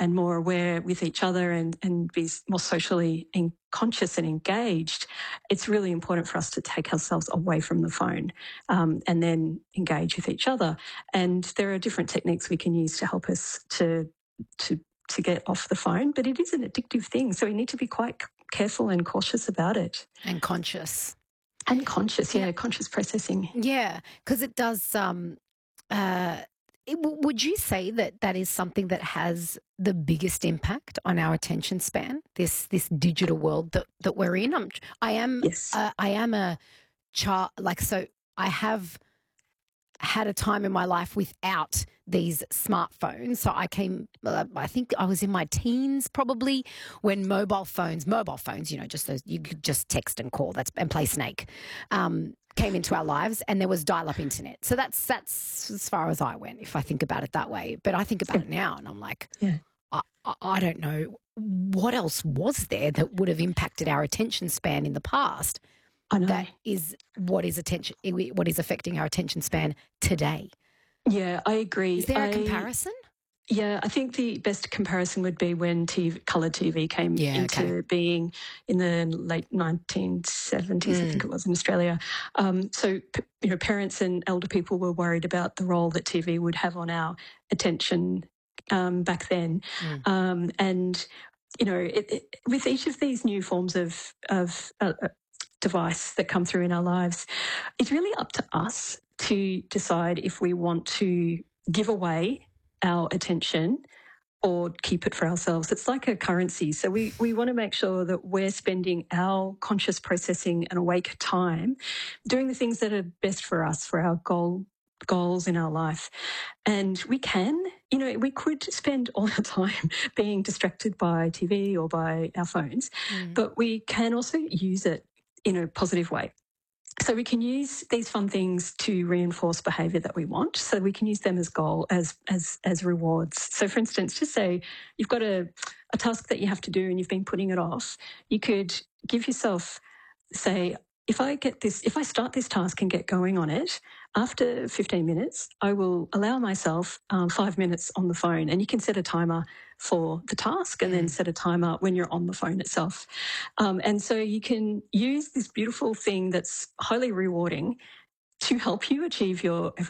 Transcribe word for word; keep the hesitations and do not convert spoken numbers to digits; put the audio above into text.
and more aware with each other and, and be more socially in, conscious and engaged, it's really important for us to take ourselves away from the phone um, and then engage with each other. And there are different techniques we can use to help us to to to get off the phone, but it is an addictive thing, so we need to be quite careful and cautious about it. And conscious. And conscious, yeah, Yeah. conscious processing. Yeah, because it does. Um, uh, it, would you say that that is something that has the biggest impact on our attention span? This this digital world that, that we're in. I'm, I am. Yes. Uh, I am a child. Like so, I have had a time in my life without these smartphones. So I came, uh, I think I was in my teens probably when mobile phones, mobile phones, you know, just those, you could just text and call that's and play Snake, um, came into our lives, and there was dial-up internet. So that's that's as far as I went, if I think about it that way. But I think about Yeah. it now, and I'm like, Yeah. I, I, I don't know what else was there that would have impacted our attention span in the past. I know. That is what is attention, what is affecting our attention span today. Yeah, I agree. Is there a I, comparison? Yeah, I think the best comparison would be when T V, colour T V came Yeah, into okay. being in the late nineteen seventies, mm. I think it was, in Australia. Um, so, you know, parents and elder people were worried about the role that T V would have on our attention um, back then. Mm. Um, and, you know, it, it, with each of these new forms of, of uh, device that come through in our lives, it's really up to us to decide if we want to give away our attention or keep it for ourselves. It's like a currency. So we, we want to make sure that we're spending our conscious processing and awake time doing the things that are best for us, for our goal goals in our life. And we can, you know, we could spend all our time being distracted by T V or by our phones, mm. but we can also use it in a positive way. So we can use these fun things to reinforce behaviour that we want. So we can use them as goal, as as as rewards. So for instance, just say you've got a, a task that you have to do and you've been putting it off. You could give yourself, say, if I get this, if I start this task and get going on it, after fifteen minutes, I will allow myself um, five minutes on the phone. And you can set a timer for the task and mm. then set a timer when you're on the phone itself. Um, and so you can use this beautiful thing that's highly rewarding to help you achieve your